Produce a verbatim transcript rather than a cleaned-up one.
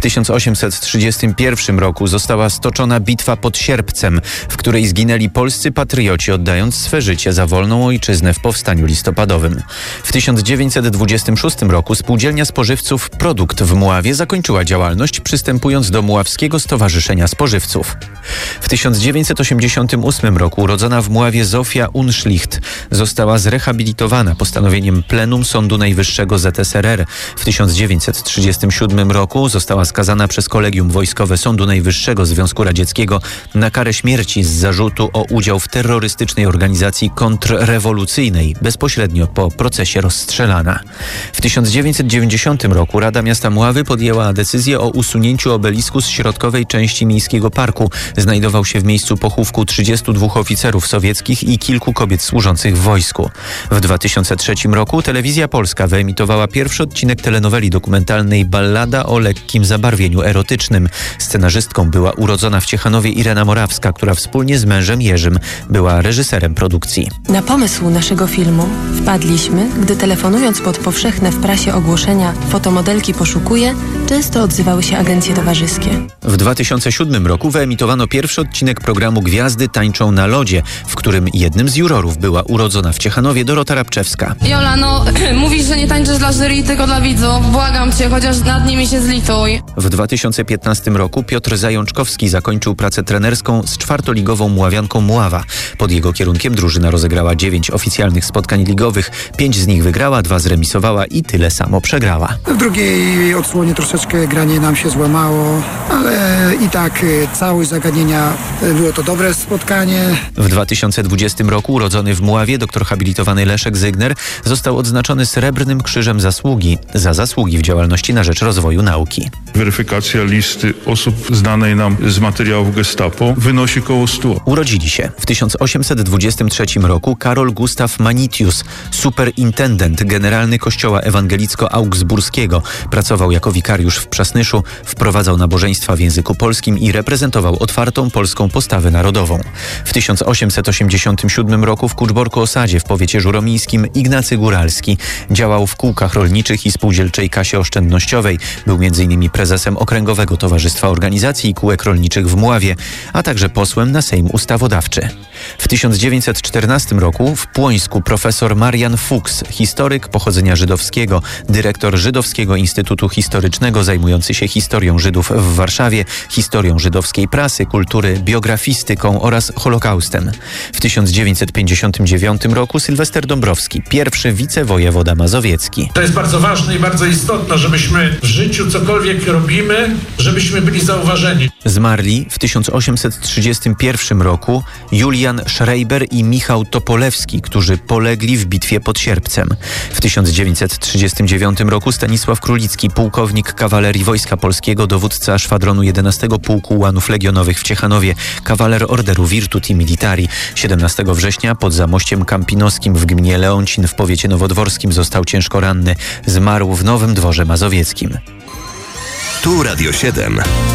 tysiąc osiemset trzydziestym pierwszym roku została stoczona bitwa pod Sierpcem, w której zginęli polscy patrioci, oddając swe życie za wolną ojczyznę w powstaniu listopadowym. W tysiąc dziewięćset dwudziestym szóstym roku spółdzielnia spożywców Produkt w Mławie zakończyła działalność, przystępując do Mławskiego Stowarzyszenia Spożywców. W tysiąc dziewięćset osiemdziesiątym ósmym roku urodzona w Mławie Zofia Unschlicht została zrehabilitowana postanowieniem Plenum Sądu Najwyższego Z S R R. W tysiąc dziewięćset trzydziestym siódmym roku została skazana przez Kolegium Wojskowe Sądu Najwyższego Związku Radzieckiego na karę śmierci z zarzutu o udział w terrorystycznej organizacji kontrrewolucyjnej, bezpośrednio po procesie rozstrzelana. W tysiąc dziewięćset dziewięćdziesiątym roku Rada Miasta Mławy podjęła decyzję o usunięciu obelisku z środkowej części miejskiego parku. Znajdował się w miejscu pochówku trzydziestu dwóch oficerów sowieckich i kilku kobiet służących w wojsku. W dwa tysiące trzecim roku Telewizja Polska wyemitowała pierwszy odcinek telenoweli dokumentalnej Ballada o lekkim zabarwieniu erotycznym. Scenarzystką była urodzona w Ciechanowie Irena Morawska, która wspólnie z mężem Jerzym była reżyserem produkcji. Na pomysł naszego filmu wpadliśmy, gdy telefonując pod powszechne w prasie ogłoszenia "Fotomodelki poszukuje", często odzywały się agencje towarzyskie. W dwa tysiące siódmym roku wyemitowano pierwszy odcinek programu Gwiazdy tańczą na lodzie, w którym jednym z jurorów była urodzona w Ciechanowie Dorota Rabczewska. Jola, no mówisz, że nie tańczysz dla jury, tylko dla widzów. Błagam cię, chociaż nad nimi się zlituj. W dwa tysiące piętnastym roku Piotr Zajączkowski zakończył pracę trenerską z czwartoligową Mławianką Mława. Pod jego kierunkiem drużyna rozegrała dziewięć oficjalnych spotkań ligowych. Pięć z nich wygrała, dwa zremisowała i tyle samo przegrała. W drugiej odsłonie troszeczkę granie nam się złamało, ale i tak całość zagadnienia było to dobre spotkanie. W dwa tysiące dwudziestym roku urodzony w Mławie doktor habilitowany Leszek Zygner został odznaczony Srebrnym Krzyżem Zasługi za zasługi w działalności na rzecz rozwoju nauki. Weryfikacja listy osób znanej nam z materiałów Gestapo wynosi koło stu. Urodzili się w tysiąc osiemset dwudziestym trzecim roku Karol Gustaw Manitius, superintendent generalny Kościoła Ewangelicko-Augsburskiego. Pracował jako wikariusz w Przasnyszu, wprowadzał nabożeństwa w języku polskim i reprezentował otwartą polską postawę narodową. W tysiąc osiemset osiemdziesiątym siódmym roku w Kuczborku-Osadzie w powiecie żuromińskim Ignacy Góralski działał w kółkach rolniczych i spółdzielczej kasie oszczędnościowej. Był między innymi prezesem Okręgowego Towarzystwa Organizacji i Kółek Rolniczych w Mławie, a także posłem na Sejm Ustawodawczy. W tysiąc dziewięćset czternastym roku w Płońsku profesor Marian Fuchs, historyk pochodzenia żydowskiego, dyrektor Żydowskiego Instytutu Historycznego zajmujący się historią Żydów w Warszawie, historią żydowskiej prasy, kultury, biografistyką oraz Holokaustem. W tysiąc dziewięćset pięćdziesiątym dziewiątym roku Sylwester Dąbrowski, pierwszy wicewojewoda mazowiecki. To jest bardzo ważne i bardzo istotne, żebyśmy w życiu cokolwiek robimy, żebyśmy byli zauważeni. Zmarli w tysiąc osiemset trzydziestym pierwszym roku Julian Schreiber i Michał Topolewski, którzy polegli w bitwie pod Sierpcem. W tysiąc dziewięćset trzydziestym dziewiątym roku Stanisław Królicki, pułkownik kawalerii Wojska Polskiego, dowódca szwadronu jedenastego Pułku Ułanów Legionowych w Ciechanowie, kawaler Orderu Virtuti Militari. siedemnastego września pod Zamościem Kampinoskim w gminie Leoncin w powiecie nowodworskim został ciężko ranny. Zmarł w Nowym Dworze Mazowieckim. Tu Radio siedem.